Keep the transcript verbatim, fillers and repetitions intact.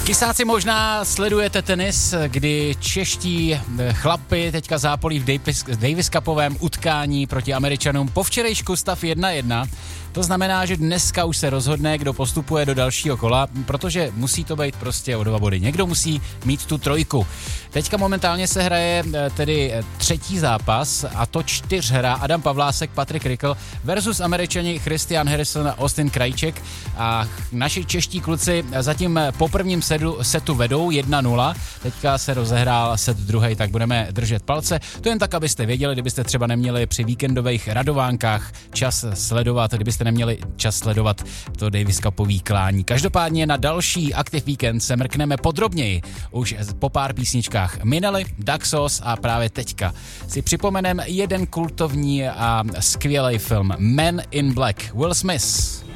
Chysáci, možná sledujete tenis, kdy čeští chlapi teďka zápolí v Davis, Davis Cupovém utkání proti Američanům. Po včerejšku stav jedna jedna. To znamená, že dneska už se rozhodne, kdo postupuje do dalšího kola, protože musí to být prostě o dva body. Někdo musí mít tu trojku. Teďka momentálně se hraje tedy třetí zápas, a to čtyřhra Adam Pavlásek, Patrik Rikl versus Američani Christian Harrison a Austin Krajček. A naši čeští kluci zatím po prvním setu, setu vedou jedna nula. Teďka se rozehrál set druhý, tak budeme držet palce. To jen tak, abyste věděli, kdybyste třeba neměli při víkendových radovánkách čas sledovat, kdybyste neměli čas sledovat to Davis Cupový klání. Každopádně na další Aktiv Víkend se mrkneme podrobněji už po pár písničkách. Minely, Daxos a právě teďka si připomenem jeden kultovní a skvělý film Men in Black. Will Smith.